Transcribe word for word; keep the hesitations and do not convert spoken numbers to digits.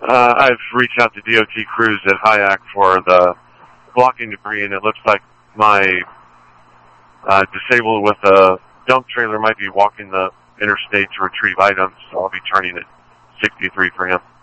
Uh, I've reached out to D O T crews at Hyack for the blocking debris, and it looks like my uh, disabled with a dump trailer might be walking the interstate to retrieve items, so I'll be turning at sixty-three for him.